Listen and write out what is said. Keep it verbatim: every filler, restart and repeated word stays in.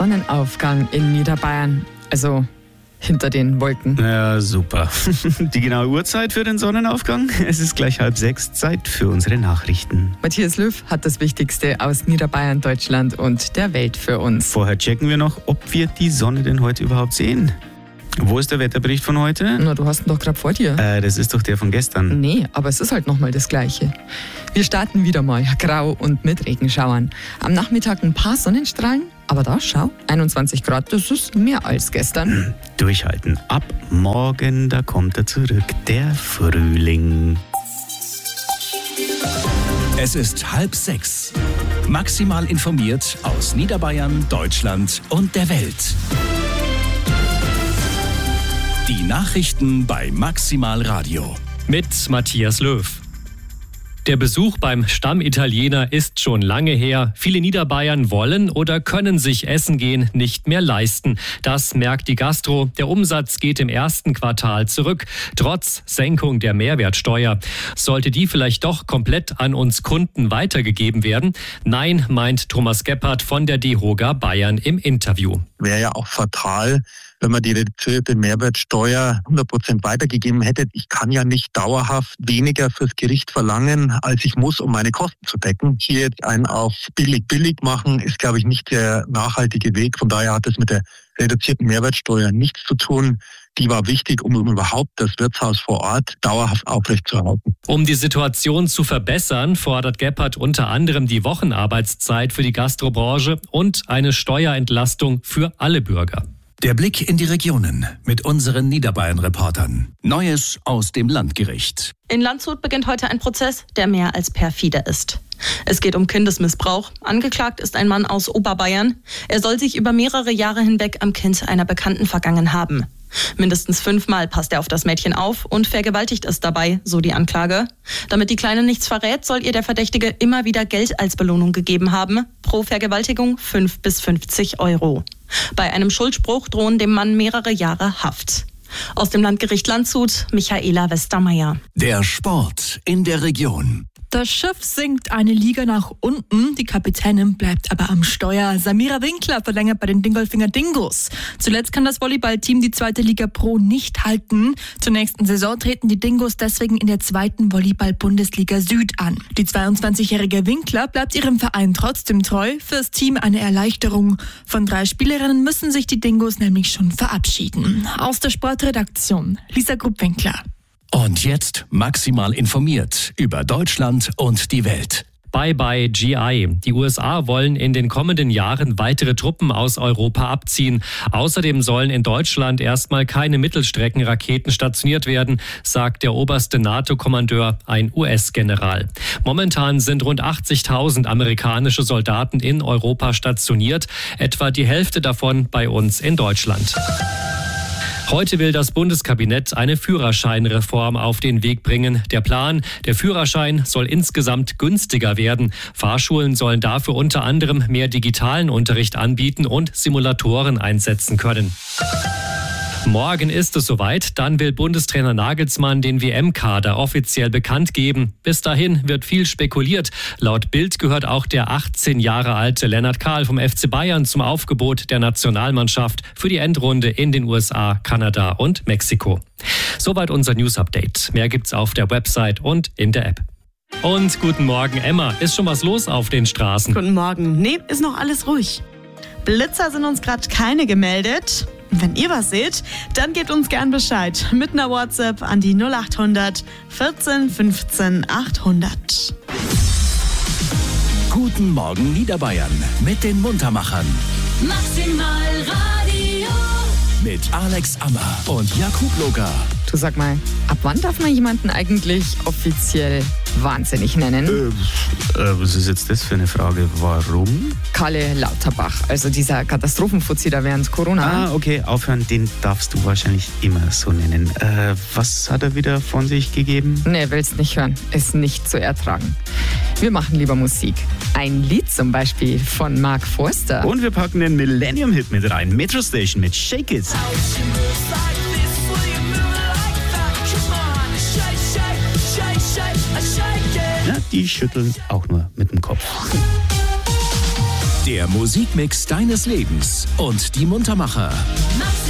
Sonnenaufgang in Niederbayern. Also hinter den Wolken. Ja, super. Die genaue Uhrzeit für den Sonnenaufgang? Es ist gleich halb sechs, Zeit für unsere Nachrichten. Matthias Löw hat das Wichtigste aus Niederbayern, Deutschland und der Welt für uns. Vorher checken wir noch, ob wir die Sonne denn heute überhaupt sehen. Wo ist der Wetterbericht von heute? Na, du hast ihn doch gerade vor dir. Äh, das ist doch der von gestern. Nee, aber es ist halt nochmal das Gleiche. Wir starten wieder mal grau und mit Regenschauern. Am Nachmittag ein paar Sonnenstrahlen, aber da, schau, einundzwanzig Grad, das ist mehr als gestern. Durchhalten. Ab morgen, da kommt er zurück, der Frühling. Es ist halb sechs. Maximal informiert aus Niederbayern, Deutschland und der Welt. Die Nachrichten bei Maximal Radio. Mit Matthias Löw. Der Besuch beim Stammitaliener ist schon lange her. Viele Niederbayern wollen oder können sich Essen gehen nicht mehr leisten. Das merkt die Gastro. Der Umsatz geht im ersten Quartal zurück, trotz Senkung der Mehrwertsteuer. Sollte die vielleicht doch komplett an uns Kunden weitergegeben werden? Nein, meint Thomas Gebhardt von der DEHOGA Bayern im Interview. Wäre ja auch fatal, wenn man die reduzierte Mehrwertsteuer hundert Prozent weitergegeben hätte. Ich kann ja nicht dauerhaft weniger fürs Gericht verlangen, als ich muss, um meine Kosten zu decken. Hier jetzt einen auf billig billig machen, ist, glaube ich, nicht der nachhaltige Weg. Von daher hat es mit der reduzierten Mehrwertsteuer nichts zu tun. Die war wichtig, um überhaupt das Wirtshaus vor Ort dauerhaft aufrechtzuerhalten. Um die Situation zu verbessern, fordert Gebhardt unter anderem die Wochenarbeitszeit für die Gastrobranche und eine Steuerentlastung für alle Bürger. Der Blick in die Regionen mit unseren Niederbayern-Reportern. Neues aus dem Landgericht. In Landshut beginnt heute ein Prozess, der mehr als perfide ist. Es geht um Kindesmissbrauch. Angeklagt ist ein Mann aus Oberbayern. Er soll sich über mehrere Jahre hinweg am Kind einer Bekannten vergangen haben. Mindestens fünfmal passt er auf das Mädchen auf und vergewaltigt es dabei, so die Anklage. Damit die Kleine nichts verrät, soll ihr der Verdächtige immer wieder Geld als Belohnung gegeben haben. Pro Vergewaltigung fünf bis fünfzig Euro. Bei einem Schuldspruch drohen dem Mann mehrere Jahre Haft. Aus dem Landgericht Landshut, Michaela Westermeier. Der Sport in der Region. Das Schiff sinkt eine Liga nach unten, die Kapitänin bleibt aber am Steuer. Samira Winkler verlängert bei den Dingolfinger Dingos. Zuletzt kann das Volleyballteam die zweite Liga Pro nicht halten. Zur nächsten Saison treten die Dingos deswegen in der zweiten Volleyball-Bundesliga Süd an. Die zweiundzwanzigjährige Winkler bleibt ihrem Verein trotzdem treu. Fürs Team eine Erleichterung. Von drei Spielerinnen müssen sich die Dingos nämlich schon verabschieden. Aus der Sportredaktion, Lisa Grupp-Winkler. Und jetzt maximal informiert über Deutschland und die Welt. Bye bye G I. Die U S A wollen in den kommenden Jahren weitere Truppen aus Europa abziehen. Außerdem sollen in Deutschland erstmal keine Mittelstreckenraketen stationiert werden, sagt der oberste NATO-Kommandeur, ein U S-General. Momentan sind rund achtzigtausend amerikanische Soldaten in Europa stationiert, etwa die Hälfte davon bei uns in Deutschland. Heute will das Bundeskabinett eine Führerscheinreform auf den Weg bringen. Der Plan, der Führerschein soll insgesamt günstiger werden. Fahrschulen sollen dafür unter anderem mehr digitalen Unterricht anbieten und Simulatoren einsetzen können. Morgen ist es soweit, dann will Bundestrainer Nagelsmann den W M-Kader offiziell bekannt geben. Bis dahin wird viel spekuliert. Laut Bild gehört auch der achtzehn Jahre alte Lennart Kahl vom F C Bayern zum Aufgebot der Nationalmannschaft für die Endrunde in den U S A, Kanada und Mexiko. Soweit unser News-Update. Mehr gibt's auf der Website und in der App. Und guten Morgen, Emma. Ist schon was los auf den Straßen? Guten Morgen. Nee, ist noch alles ruhig. Blitzer sind uns gerade keine gemeldet. Wenn ihr was seht, dann gebt uns gern Bescheid mit einer WhatsApp an die null achthundert vierzehn fünfzehn achthundert. Guten Morgen Niederbayern mit den Muntermachern. Maximal Radio. Mit Alex Ammer und Jakub Loga. Du sag mal, ab wann darf man jemanden eigentlich offiziell wahnsinnig nennen? Äh, äh, was ist jetzt das für eine Frage? Warum? Kalle Lauterbach, also dieser Katastrophenfuzzi da während Corona. Ah, okay, aufhören, den darfst du wahrscheinlich immer so nennen. Äh, was hat er wieder von sich gegeben? Nee, willst nicht hören. Ist nicht zu ertragen. Wir machen lieber Musik. Ein Lied zum Beispiel von Mark Forster. Und wir packen den Millennium-Hit mit rein. Metro Station mit Shake It. Ja, die schütteln auch nur mit dem Kopf. Der Musikmix deines Lebens und die Muntermacher.